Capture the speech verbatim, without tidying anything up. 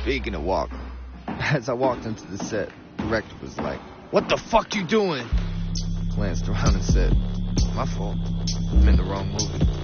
Speaking of walking, as I walked into the set, the director was like, "What the fuck you doing?" Glanced around and said, "My fault. I'm in the wrong movie."